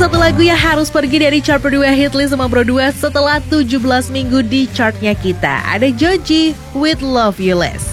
satu lagu yang harus pergi dari chart Pro 2 Hitlist sama Pro 2 setelah 17 minggu di chartnya kita. Ada Joji with Love You Less.